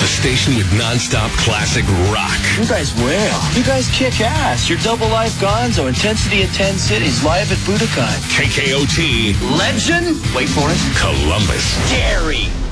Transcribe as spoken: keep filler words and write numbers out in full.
The station with non-stop classic rock. You guys wail. You guys kick ass. You're Double Life Gonzo, Intensity in ten Cities, live at Budokan. K K O T. Legend? Wait for it. Columbus. Gary.